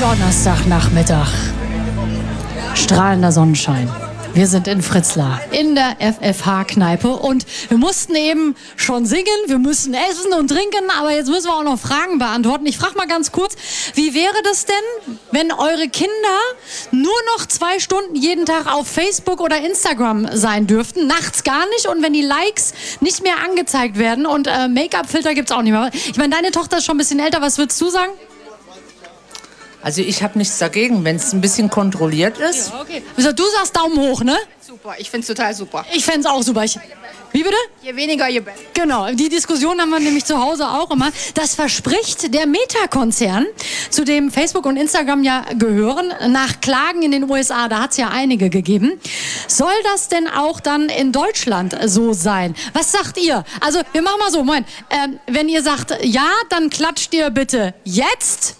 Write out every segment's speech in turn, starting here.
Donnerstagnachmittag. Strahlender Sonnenschein. Wir sind in Fritzlar, in der FFH-Kneipe und wir mussten eben schon singen, wir müssen essen und trinken, aber jetzt müssen wir auch noch Fragen beantworten. Ich frage mal ganz kurz, wie wäre das denn, wenn eure Kinder nur noch 2 Stunden jeden Tag auf Facebook oder Instagram sein dürften, nachts gar nicht und wenn die Likes nicht mehr angezeigt werden und Make-up-Filter gibt's auch nicht mehr. Ich meine, deine Tochter ist schon ein bisschen älter, was würdest du sagen? Also ich habe nichts dagegen, wenn es ein bisschen kontrolliert ist. Ja, okay. Du sagst Daumen hoch, ne? Super, ich finde es total super. Ich fände es auch super. Wie bitte? Je weniger, je besser. Genau, die Diskussion haben wir nämlich zu Hause auch immer. Das verspricht der Meta-Konzern, zu dem Facebook und Instagram ja gehören, nach Klagen in den USA, da hat es ja einige gegeben. Soll das denn auch dann in Deutschland so sein? Was sagt ihr? Also wir machen mal so, wenn ihr sagt ja, dann klatscht ihr bitte jetzt.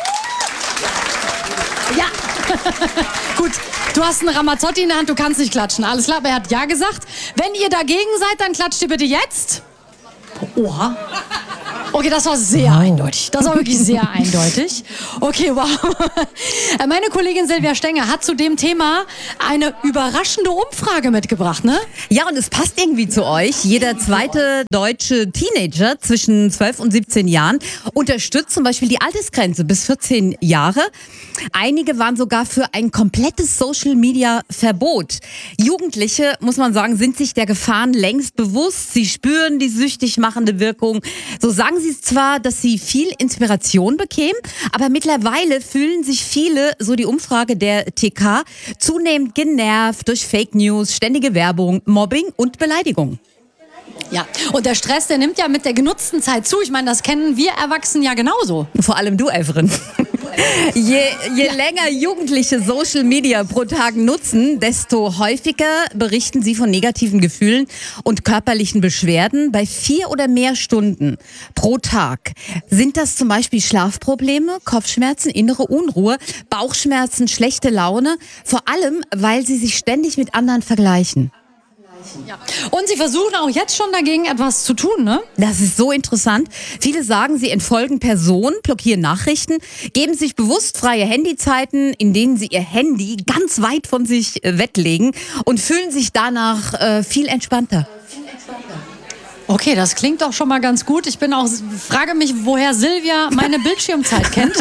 Ja, gut, du hast einen Ramazzotti in der Hand, du kannst nicht klatschen. Alles klar, aber er hat ja gesagt. Wenn ihr dagegen seid, dann klatscht ihr bitte jetzt. Oha. Okay, das war sehr eindeutig. Das war wirklich sehr eindeutig. Okay, wow. Meine Kollegin Silvia Stenger hat zu dem Thema eine überraschende Umfrage mitgebracht, ne? Ja, und es passt irgendwie zu euch. Jeder zweite deutsche Teenager zwischen 12 und 17 Jahren unterstützt zum Beispiel die Altersgrenze bis 14 Jahre. Einige waren sogar für ein komplettes Social-Media-Verbot. Jugendliche, muss man sagen, sind sich der Gefahren längst bewusst. Sie spüren die süchtig machende Wirkung. So sagen sie zwar, dass sie viel Inspiration bekämen, aber mittlerweile fühlen sich viele, so die Umfrage der TK, zunehmend genervt durch Fake News, ständige Werbung, Mobbing und Beleidigung. Ja, und der Stress, der nimmt ja mit der genutzten Zeit zu. Ich meine, das kennen wir Erwachsenen ja genauso. Vor allem du, Evren. Je länger Jugendliche Social Media pro Tag nutzen, desto häufiger berichten sie von negativen Gefühlen und körperlichen Beschwerden. Bei 4 oder mehr Stunden pro Tag sind das zum Beispiel Schlafprobleme, Kopfschmerzen, innere Unruhe, Bauchschmerzen, schlechte Laune. Vor allem, weil sie sich ständig mit anderen vergleichen. Ja. Und sie versuchen auch jetzt schon dagegen etwas zu tun, ne? Das ist so interessant. Viele sagen, sie entfolgen Personen, blockieren Nachrichten, geben sich bewusst freie Handyzeiten, in denen sie ihr Handy ganz weit von sich weglegen und fühlen sich danach viel entspannter. Okay, das klingt doch schon mal ganz gut. Ich frage mich, woher Silvia meine Bildschirmzeit kennt.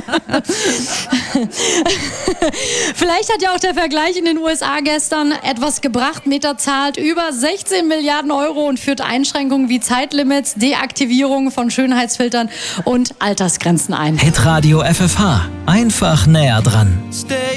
Vielleicht hat ja auch der Vergleich in den USA gestern etwas gebracht. Meta zahlt über 16 Milliarden Euro und führt Einschränkungen wie Zeitlimits, Deaktivierung von Schönheitsfiltern und Altersgrenzen ein. Hitradio FFH. Einfach näher dran.